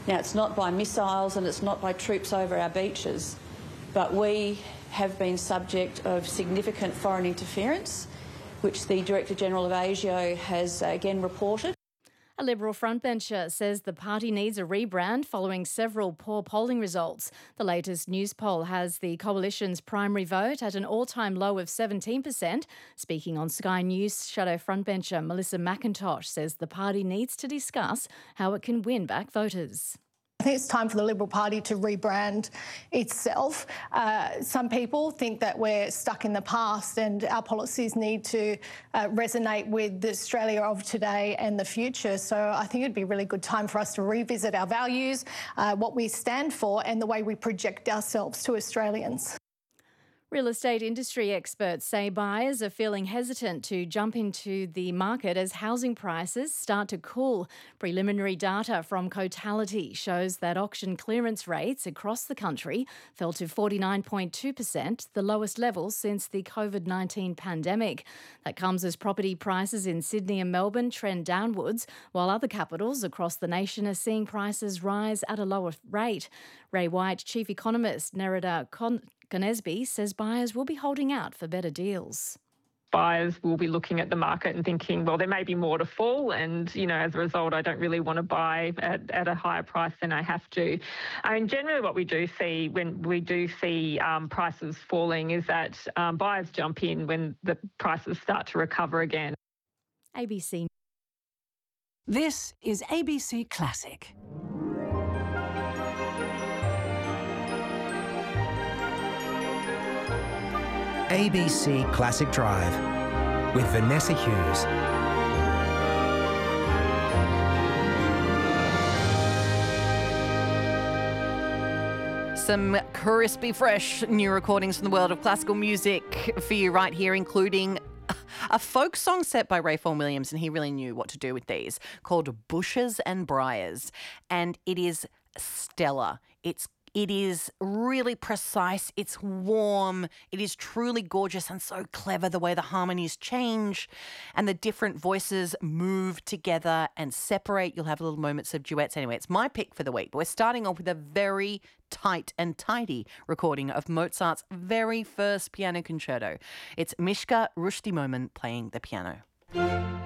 Now, it's not by missiles and it's not by troops over our beaches, but we have been subject of significant foreign interference, which the Director-General of ASIO has again reported. A Liberal frontbencher says the party needs a rebrand following several poor polling results. The latest news poll has the coalition's primary vote at an all-time low of 17%. Speaking on Sky News, shadow frontbencher Melissa McIntosh says the party needs to discuss how it can win back voters. I think it's time for the Liberal Party to rebrand itself. Some people think that we're stuck in the past and our policies need to resonate with the Australia of today and the future. So I think it'd be a really good time for us to revisit our values, what we stand for and the way we project ourselves to Australians. Real estate industry experts say buyers are feeling hesitant to jump into the market as housing prices start to cool. Preliminary data from Cotality shows that auction clearance rates across the country fell to 49.2%, the lowest level since the COVID-19 pandemic. That comes as property prices in Sydney and Melbourne trend downwards, while other capitals across the nation are seeing prices rise at a lower rate. Ray White, chief economist Nerida Conesby, says buyers will be holding out for better deals. Buyers will be looking at the market and thinking, well, there may be more to fall and, as a result, I don't really want to buy at a higher price than I have to. I mean, generally what we do see when we do see prices falling is that buyers jump in when the prices start to recover again. ABC. This is ABC Classic. ABC Classic Drive with Vanessa Hughes. Some crispy, fresh new recordings from the world of classical music for you right here, including a folk song set by Ray Vaughan Williams, and he really knew what to do with these, called Bushes and Briars. And it is stellar. It is really precise, it's warm, it is truly gorgeous and so clever the way the harmonies change and the different voices move together and separate. You'll have little moments of duets. Anyway, it's my pick for the week. But we're starting off with a very tight and tidy recording of Mozart's very first piano concerto. It's Mishka Rushdi-Momen playing the piano.